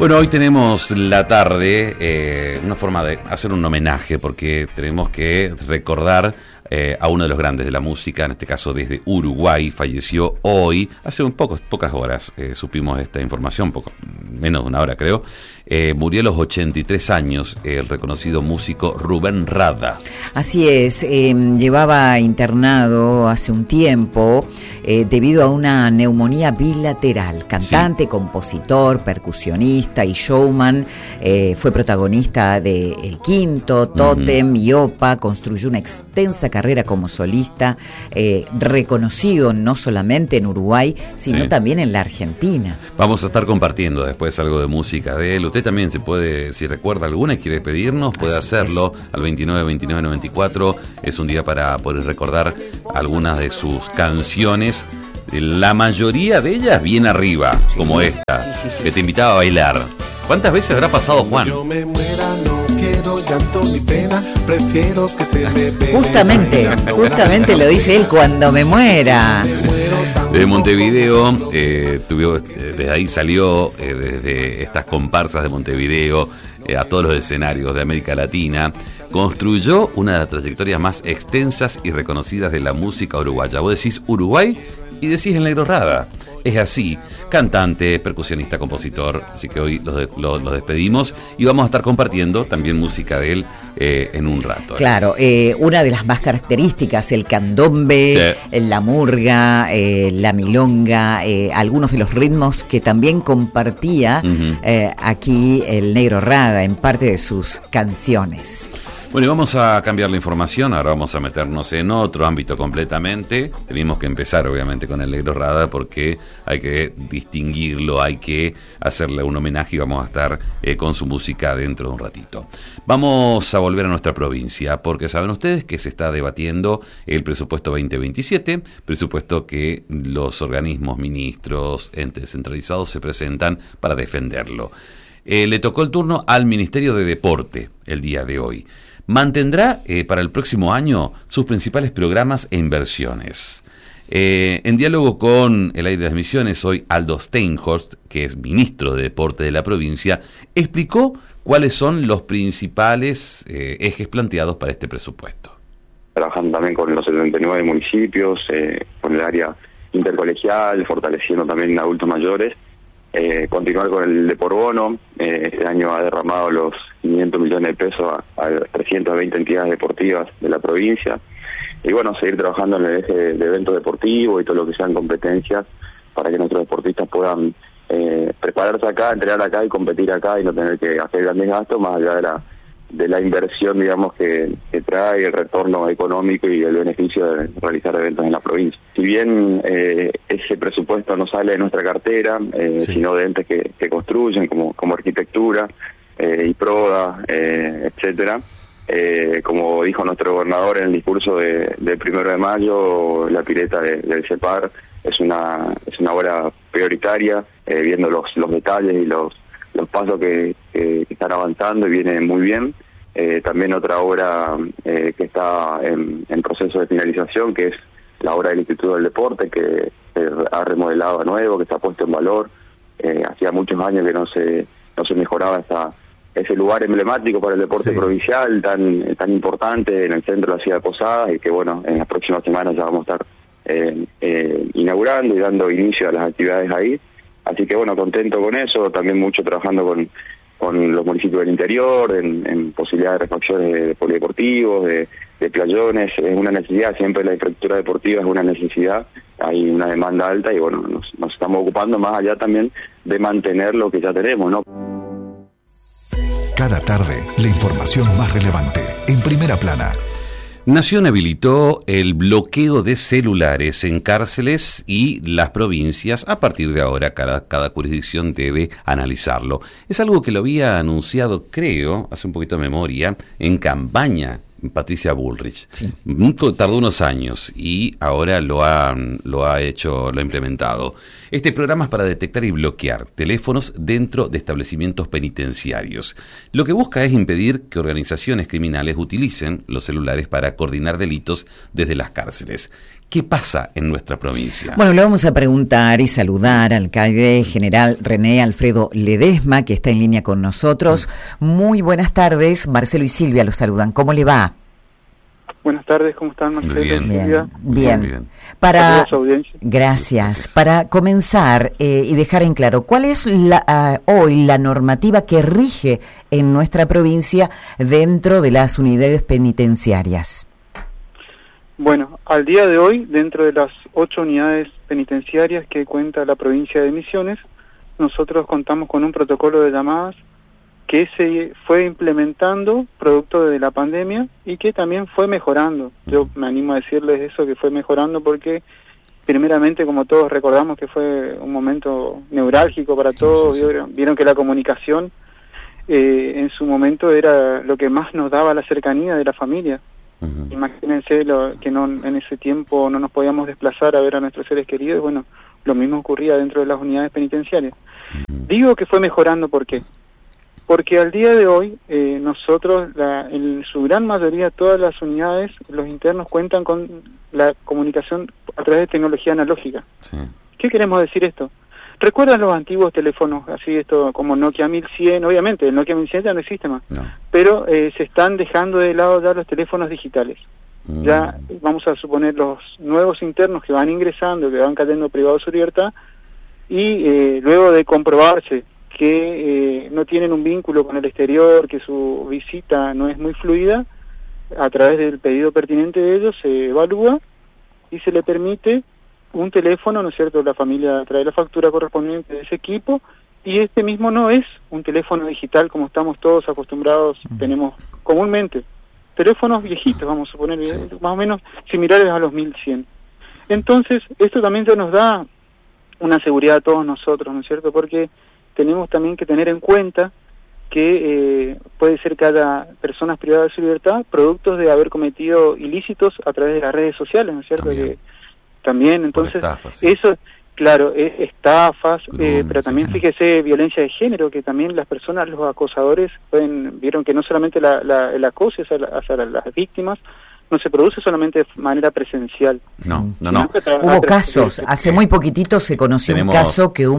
Bueno, hoy tenemos la tarde, una forma de hacer un homenaje, porque tenemos que recordar a uno de los grandes de la música, en este caso desde Uruguay. Falleció hoy, hace pocas horas supimos esta información, menos de una hora creo. Murió a los 83 años el reconocido músico Rubén Rada. Así es, llevaba internado hace un tiempo debido a una neumonía bilateral. Cantante, sí, compositor, percusionista y showman. Fue protagonista de El Quinto, Tótem y Opa. Construyó una extensa carrera como solista, reconocido no solamente en Uruguay, sino también en la Argentina. Vamos a estar compartiendo después algo de música de él. Usted también se puede, si recuerda alguna y quiere pedirnos, puede hacerlo al 29 29 94. Es un día para poder recordar algunas de sus canciones. La mayoría de ellas bien arriba, como esta, que te invitaba a bailar. ¿Cuántas veces habrá pasado, Juan? Yo me muera, no quiero llanto ni pena, prefiero que se me vea. Justamente lo dice él, cuando me muera. De Montevideo, desde ahí salió, desde estas comparsas de Montevideo, a todos los escenarios de América Latina. Construyó una de las trayectorias más extensas y reconocidas de la música uruguaya. Vos decís Uruguay y decís el Negro Rada. Es así, cantante, percusionista, compositor. Así que hoy los despedimos y vamos a estar compartiendo también música de él en un rato. Claro, una de las más características, el candombe, la murga, la milonga, algunos de los ritmos que también compartía aquí el Negro Rada en parte de sus canciones. Bueno, y vamos a cambiar la información, ahora vamos a meternos en otro ámbito completamente. Tenemos que empezar obviamente con el Negro Rada porque hay que distinguirlo, hay que hacerle un homenaje y vamos a estar con su música dentro de un ratito. Vamos a volver a nuestra provincia porque saben ustedes que se está debatiendo el presupuesto 2027, presupuesto que los organismos, ministros, entes descentralizados se presentan para defenderlo. Le tocó el turno al Ministerio de Deporte el día de hoy. Mantendrá para el próximo año sus principales programas e inversiones. En diálogo con el aire de las Misiones, hoy Aldo Steinhorst, que es ministro de Deporte de la provincia, explicó cuáles son los principales ejes planteados para este presupuesto. Trabajando también con los 79 municipios, con el área intercolegial, fortaleciendo también adultos mayores. Continuar con el Deporbono. Este año ha derramado los 500 millones de pesos a 320 entidades deportivas de la provincia. Y bueno, seguir trabajando en el eje de eventos deportivos y todo lo que sean competencias para que nuestros deportistas puedan prepararse acá, entrenar acá y competir acá y no tener que hacer grandes gastos, más allá de la inversión, digamos, que trae el retorno económico y el beneficio de realizar eventos en la provincia. Si bien ese presupuesto no sale de nuestra cartera, sino de entes que construyen, como arquitectura, IPRODA, etcétera, como dijo nuestro gobernador en el discurso del 1 de mayo, la pileta del CEPAR es una obra prioritaria, viendo los detalles y los pasos que están avanzando y viene muy bien. También otra obra que está en proceso de finalización, que es la obra del Instituto del Deporte, que se ha remodelado a nuevo, que se ha puesto en valor. Hacía muchos años que no se mejoraba ese lugar emblemático para el deporte provincial, tan importante en el centro de la ciudad de Posadas, y que bueno, en las próximas semanas ya vamos a estar inaugurando y dando inicio a las actividades ahí. Así que bueno, contento con eso, también mucho trabajando con los municipios del interior, en posibilidades de refacciones de polideportivos, de playones. Es una necesidad, siempre la infraestructura deportiva es una necesidad, hay una demanda alta y bueno, nos estamos ocupando más allá también de mantener lo que ya tenemos, ¿no? Cada tarde, la información más relevante, en Primera Plana. Nación habilitó el bloqueo de celulares en cárceles y las provincias. A partir de ahora, cada jurisdicción debe analizarlo. Es algo que lo había anunciado, creo, hace un poquito de memoria, en campaña, Patricia Bullrich. Sí. Tardó unos años y ahora lo ha implementado. Este programa es para detectar y bloquear teléfonos dentro de establecimientos penitenciarios. Lo que busca es impedir que organizaciones criminales utilicen los celulares para coordinar delitos desde las cárceles. ¿Qué pasa en nuestra provincia? Bueno, le vamos a preguntar y saludar al alcalde general René Alfredo Ledesma, que está en línea con nosotros. Muy buenas tardes, Marcelo y Silvia los saludan. ¿Cómo le va? Buenas tardes, ¿cómo están, Marcelo? Bien. Gracias. Para comenzar y dejar en claro, ¿cuál es hoy la normativa que rige en nuestra provincia dentro de las unidades penitenciarias? Bueno, al día de hoy, dentro de las 8 unidades penitenciarias que cuenta la provincia de Misiones, nosotros contamos con un protocolo de llamadas que se fue implementando producto de la pandemia y que también fue mejorando. Yo me animo a decirles eso, que fue mejorando porque primeramente, como todos recordamos, que fue un momento neurálgico para todos. Vieron que la comunicación en su momento era lo que más nos daba la cercanía de la familia. Imagínense que en ese tiempo no nos podíamos desplazar a ver a nuestros seres queridos. Bueno, lo mismo ocurría dentro de las unidades penitenciarias. Digo que fue mejorando, ¿por qué? Porque al día de hoy nosotros, en su gran mayoría, todas las unidades, los internos cuentan con la comunicación a través de tecnología analógica. Sí. ¿Qué queremos decir esto? ¿Recuerdan los antiguos teléfonos, así esto como Nokia 1100? Obviamente, el Nokia 1100 ya no existe más, pero se están dejando de lado ya los teléfonos digitales. Ya vamos a suponer los nuevos internos que van ingresando, que van cayendo privados de su libertad, y luego de comprobarse que no tienen un vínculo con el exterior, que su visita no es muy fluida, a través del pedido pertinente de ellos se evalúa y se le permite un teléfono, ¿no es cierto? La familia trae la factura correspondiente de ese equipo, y este mismo no es un teléfono digital como estamos todos acostumbrados, tenemos comúnmente teléfonos viejitos, vamos a suponer, más o menos similares a los 1100. Entonces, esto también ya nos da una seguridad a todos nosotros, ¿no es cierto? Porque tenemos también que tener en cuenta que puede ser que haya personas privadas de su libertad productos de haber cometido ilícitos a través de las redes sociales, ¿no es cierto? También, entonces, estafas, sí. Eso, claro, estafas, pero también fíjese, violencia de género, que también las personas, los acosadores, vieron que no solamente el acoso hacia las víctimas, no se produce solamente de manera presencial. No. Hubo casos, hace muy poquitito se conoció un caso que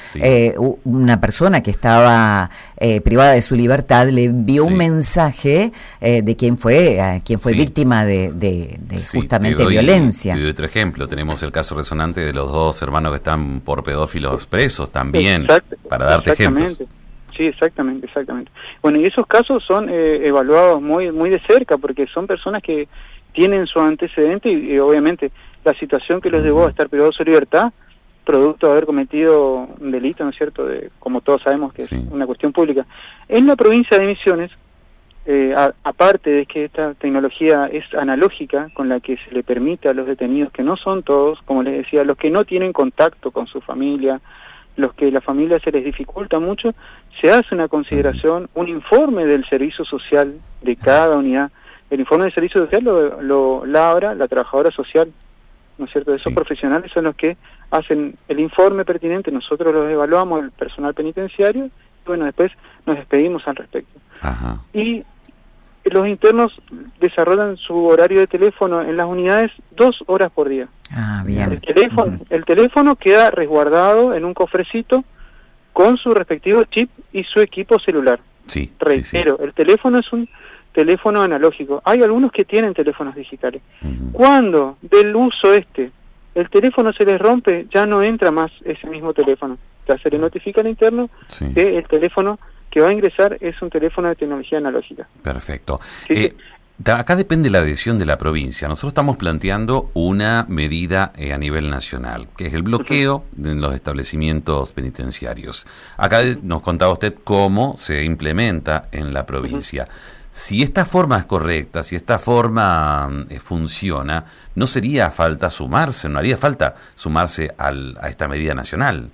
una persona que estaba privada de su libertad le envió un mensaje de quién fue víctima de justamente violencia. Te doy otro ejemplo, tenemos el caso resonante de los 2 hermanos que están por pedófilos presos también, para darte ejemplos. Sí, exactamente. Bueno, y esos casos son evaluados muy muy de cerca, porque son personas que tienen su antecedente y obviamente la situación que los llevó a estar privados de su libertad, producto de haber cometido un delito, ¿no es cierto?, como todos sabemos que es una cuestión pública. En la provincia de Misiones, aparte de que esta tecnología es analógica, con la que se le permite a los detenidos, que no son todos, como les decía, los que no tienen contacto con su familia, los que la familia se les dificulta mucho, se hace una consideración, un informe del servicio social de cada unidad. El informe del servicio social lo labra la trabajadora social, ¿no es cierto? Esos profesionales son los que hacen el informe pertinente, nosotros los evaluamos, el personal penitenciario, y bueno, después nos despedimos al respecto. Y los internos desarrollan su horario de teléfono en las unidades 2 horas por día. Bien. El teléfono queda resguardado en un cofrecito con su respectivo chip y su equipo celular. Reitero, el teléfono es un teléfono analógico. Hay algunos que tienen teléfonos digitales. Cuando del uso el teléfono se les rompe, ya no entra más ese mismo teléfono. Ya se le notifica al interno que el teléfono que va a ingresar es un teléfono de tecnología analógica. Perfecto. Acá depende la adhesión de la provincia. Nosotros estamos planteando una medida a nivel nacional, que es el bloqueo de los establecimientos penitenciarios. Acá nos contaba usted cómo se implementa en la provincia. Si esta forma es correcta, si esta forma funciona, ¿no sería falta sumarse, no haría falta sumarse a esta medida nacional?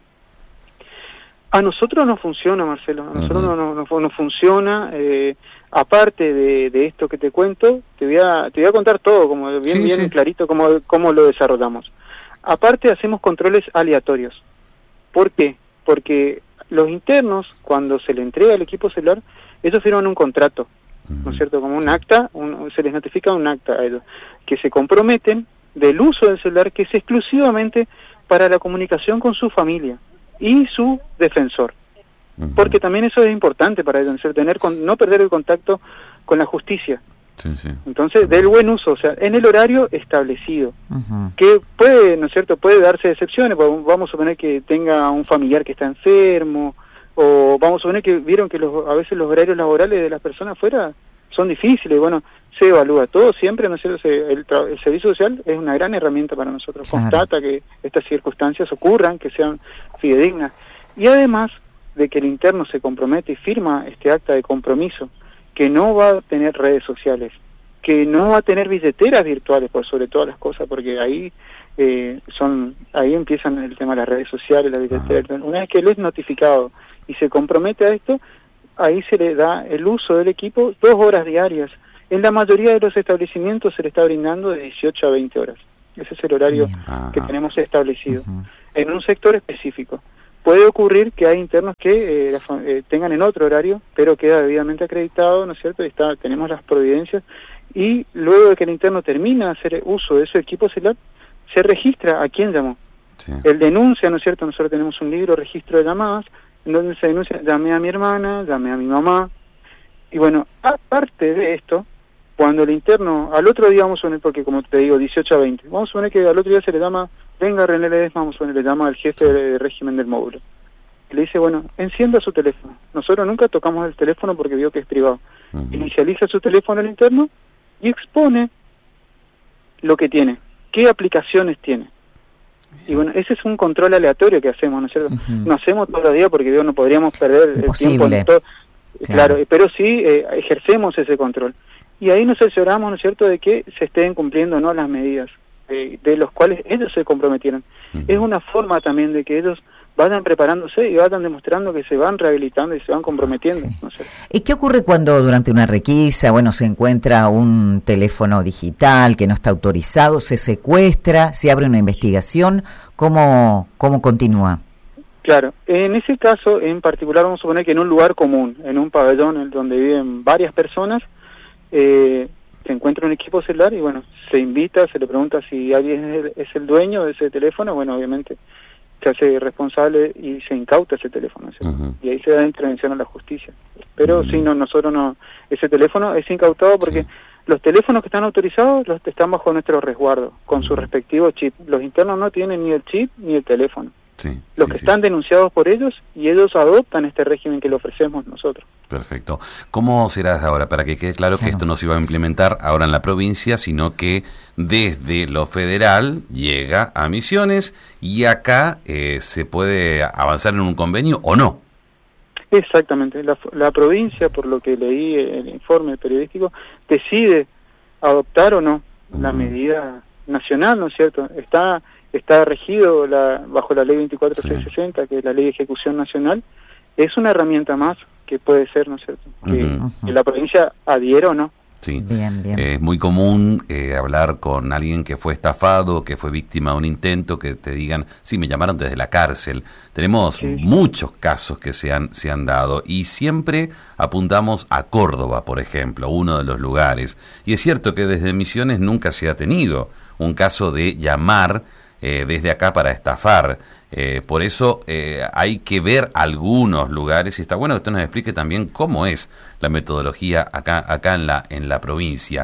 A nosotros no funciona, Marcelo, a nosotros no funciona. Aparte de esto que te cuento, te voy a contar todo, como bien clarito, cómo lo desarrollamos. Aparte hacemos controles aleatorios. ¿Por qué? Porque los internos, cuando se le entrega el equipo celular, ellos firman un contrato, ¿no es cierto? Como un acta, se les notifica un acta a ellos, que se comprometen del uso del celular, que es exclusivamente para la comunicación con su familia y su defensor. Porque también eso es importante para ellos, ¿no? No perder el contacto con la justicia. Entonces, del buen uso, o sea, en el horario establecido, que puede, ¿no es cierto?, puede darse excepciones. Vamos a suponer que tenga un familiar que está enfermo, o vamos a suponer que vieron que a veces los horarios laborales de las personas afuera son difíciles. Bueno, se evalúa todo siempre, ¿no es cierto? El servicio social es una gran herramienta para nosotros. Constata que estas circunstancias ocurran, que sean fidedignas, y además de que el interno se compromete y firma este acta de compromiso, que no va a tener redes sociales, que no va a tener billeteras virtuales, por sobre todas las cosas, porque ahí empiezan el tema de las redes sociales, la billetera. Una vez que él es notificado y se compromete a esto, ahí se le da el uso del equipo 2 horas diarias. En la mayoría de los establecimientos se le está brindando de 18 a 20 horas. Ese es el horario que tenemos establecido, en un sector específico. Puede ocurrir que hay internos que tengan en otro horario, pero queda debidamente acreditado, ¿no es cierto? Y tenemos las providencias, y luego de que el interno termina de hacer uso de su equipo celular, se registra a quién llamó. Él denuncia, ¿no es cierto? Nosotros tenemos un libro, registro de llamadas, en donde se denuncia, llamé a mi hermana, llamé a mi mamá, y bueno, aparte de esto, cuando el interno, al otro día vamos a poner, porque como te digo, 18 a 20, vamos a poner que al otro día se le llama, venga René Ledesma, vamos a poner, le llama al jefe de régimen del módulo. Y le dice, bueno, encienda su teléfono. Nosotros nunca tocamos el teléfono porque vio que es privado. Inicializa su teléfono al interno y expone lo que tiene, qué aplicaciones tiene. Y bueno, ese es un control aleatorio que hacemos, ¿no es cierto? No hacemos todos los días porque no podríamos perder el tiempo en todo. Claro, pero sí ejercemos ese control. Y ahí nos aseguramos, ¿no es cierto?, de que se estén cumpliendo o no las medidas de los cuales ellos se comprometieron. Es una forma también de que ellos vayan preparándose y vayan demostrando que se van rehabilitando y se van comprometiendo. ¿No sé? ¿Y qué ocurre cuando durante una requisa, se encuentra un teléfono digital que no está autorizado, se secuestra, se abre una investigación? ¿Cómo continúa? Claro, en ese caso en particular vamos a suponer que en un lugar común, en un pabellón donde viven varias personas, se encuentra un equipo celular y bueno, se invita, se le pregunta si alguien es el dueño de ese teléfono. Bueno, obviamente se hace responsable y se incauta ese teléfono, y ahí se da intervención a la justicia. Pero si no, nosotros no, ese teléfono es incautado porque los teléfonos que están autorizados están bajo nuestro resguardo, con su respectivo chip. Los internos no tienen ni el chip ni el teléfono. Los que están denunciados por ellos, y ellos adoptan este régimen que le ofrecemos nosotros. Perfecto. ¿Cómo será desde ahora? Para que quede claro que esto no se va a implementar ahora en la provincia, sino que desde lo federal llega a Misiones y acá se puede avanzar en un convenio o no. Exactamente. La provincia, por lo que leí el informe periodístico, decide adoptar o no la medida nacional, ¿no es cierto? Está regido bajo la ley 24660, que es la ley de ejecución nacional. Es una herramienta más que puede ser, ¿no es cierto?, que la provincia adhiera o no. Sí, es muy común hablar con alguien que fue estafado, que fue víctima de un intento, que te digan, sí, me llamaron desde la cárcel. Tenemos muchos casos que se han dado y siempre apuntamos a Córdoba, por ejemplo, uno de los lugares. Y es cierto que desde Misiones nunca se ha tenido un caso de llamar desde acá para estafar. Por eso hay que ver algunos lugares, y está bueno que usted nos explique también cómo es la metodología acá en la provincia,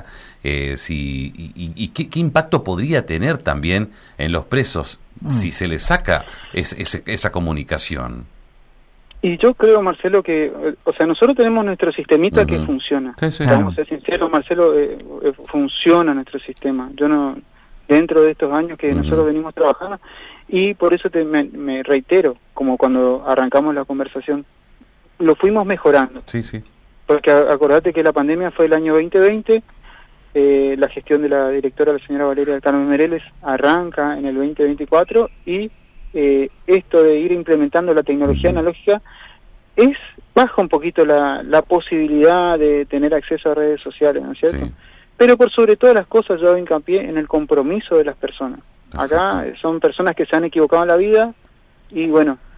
y qué impacto podría tener también en los presos si se les saca esa comunicación. Y yo creo, Marcelo, que nosotros tenemos nuestro sistemita que funciona. Vamos a ser sinceros, Marcelo, funciona nuestro sistema. Yo no, dentro de estos años que nosotros venimos trabajando, y por eso me reitero, como cuando arrancamos la conversación, lo fuimos mejorando. Porque acordate que la pandemia fue el año 2020, la gestión de la directora, la señora Valeria del Carmen Mereles, arranca en el 2024, y esto de ir implementando la tecnología analógica baja un poquito la posibilidad de tener acceso a redes sociales, ¿no es cierto? Pero por sobre todas las cosas yo hago hincapié en el compromiso de las personas. Acá son personas que se han equivocado en la vida y bueno,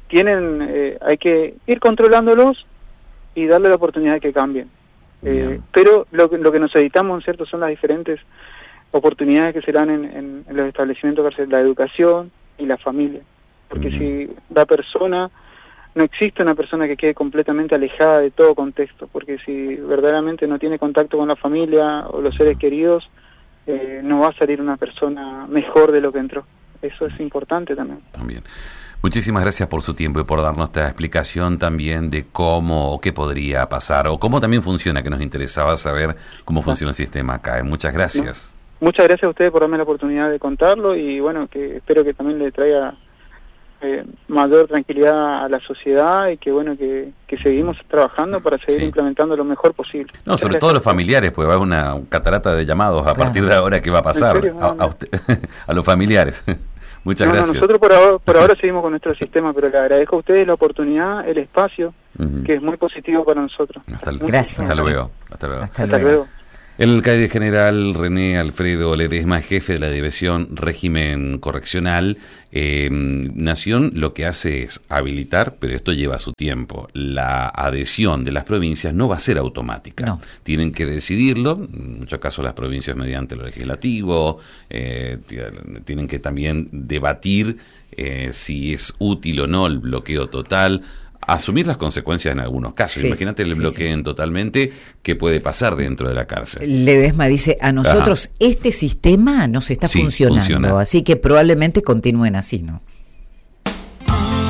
hay que ir controlándolos y darle la oportunidad de que cambien. Pero lo que nos evitamos, ¿cierto?, son las diferentes oportunidades que se dan en los establecimientos carcelarios, la educación y la familia. Porque si la persona, no existe una persona que quede completamente alejada de todo contexto, porque si verdaderamente no tiene contacto con la familia o los seres queridos, no va a salir una persona mejor de lo que entró. Eso es importante también. También. Muchísimas gracias por su tiempo y por darnos esta explicación también de cómo o qué podría pasar o cómo también funciona, que nos interesaba saber cómo funciona el sistema acá. Muchas gracias. Muchas gracias a ustedes por darme la oportunidad de contarlo y bueno, que espero que también le traiga mayor tranquilidad a la sociedad y que bueno, que seguimos trabajando para seguir implementando lo mejor posible. No, sobre todo los familiares, pues va a haber una catarata de llamados a partir de ahora que va a pasar a los familiares. Muchas gracias. Nosotros por ahora seguimos con nuestro sistema, pero le agradezco a ustedes la oportunidad, el espacio, que es muy positivo para nosotros. Gracias. Hasta luego. Hasta luego. El alcalde general René Alfredo Ledesma, jefe de la División Régimen Correccional, Nación lo que hace es habilitar, pero esto lleva su tiempo. La adhesión de las provincias no va a ser automática. No. Tienen que decidirlo, en muchos casos las provincias mediante lo legislativo, tienen que también debatir si es útil o no el bloqueo total, asumir las consecuencias en algunos casos. Imagínate el bloqueen totalmente, ¿qué puede pasar dentro de la cárcel? Ledesma dice, a nosotros este sistema nos está funcionando, así que probablemente continúen así, ¿no?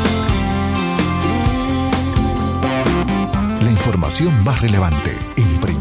La información más relevante en